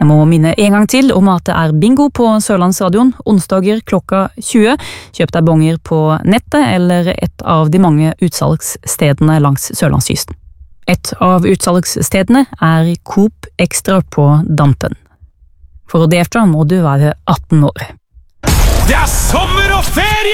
Jeg må minne en gang til om at det bingo på Sørlandsradion onsdager klokka 20. Kjøp deg bonger på nettet eller et av de mange utsalgsstedene langs Sørlandskysten. Et av utsalgsstedene Coop Extra på Dampen. For å delta må du være 18 år. Det sommer og ferie!